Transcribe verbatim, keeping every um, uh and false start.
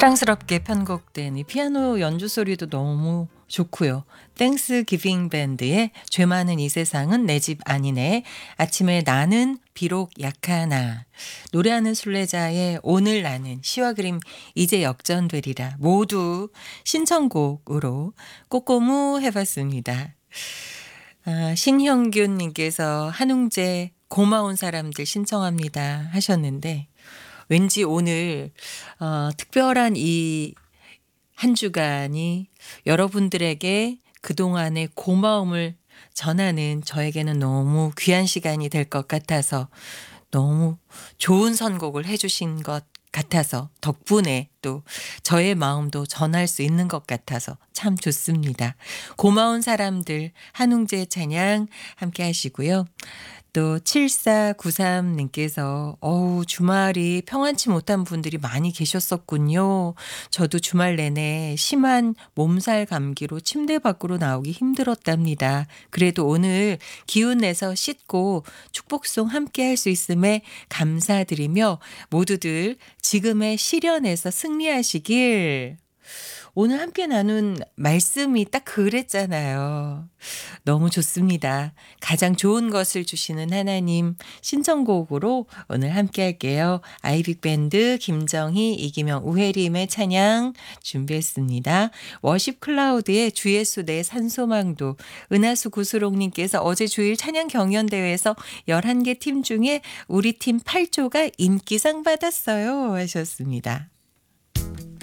사랑스럽게 편곡된 이 피아노 연주 소리도 너무 좋고요. 땡스 기빙 밴드의 죄 많은 이 세상은 내 집 아니네. 아침에 나는 비록 약하나. 노래하는 순례자의 오늘 나는 시와 그림 이제 역전되리라. 모두 신청곡으로 꼬꼬무 해봤습니다. 아, 신형균 님께서 한웅재 고마운 사람들 신청합니다 하셨는데, 왠지 오늘 어, 특별한 이 한 주간이 여러분들에게 그동안의 고마움을 전하는 저에게는 너무 귀한 시간이 될 것 같아서, 너무 좋은 선곡을 해주신 것 같아서, 덕분에 또 저의 마음도 전할 수 있는 것 같아서 참 좋습니다. 고마운 사람들 한웅재 찬양 함께 하시고요. 또 칠사구삼 님께서 어우 주말이 평안치 못한 분들이 많이 계셨었군요. 저도 주말 내내 심한 몸살 감기로 침대 밖으로 나오기 힘들었답니다. 그래도 오늘 기운 내서 씻고 축복송 함께 할 수 있음에 감사드리며 모두들 지금의 시련에서 승리하시길. 오늘 함께 나눈 말씀이 딱 그랬잖아요. 너무 좋습니다. 가장 좋은 것을 주시는 하나님 신청곡으로 오늘 함께 할게요. 아이빅밴드 김정희, 이기명, 우혜림의 찬양 준비했습니다. 워십 클라우드의 주예수 내 산소망도, 은하수 구수롱님께서 어제 주일 찬양 경연대회에서 열한 개 팀 중에 우리 팀 팔 조가 인기상 받았어요 하셨습니다.